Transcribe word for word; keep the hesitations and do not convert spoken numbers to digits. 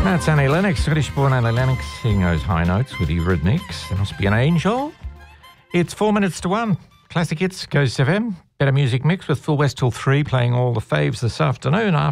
That's Annie Lennox, Scottish-born Annie Lennox, singing those high notes with Eurythmics. There must be an angel. It's four minutes to one. Classic Hits, Coast F M. Better Music Mix with Phil West till three, playing all the faves this afternoon.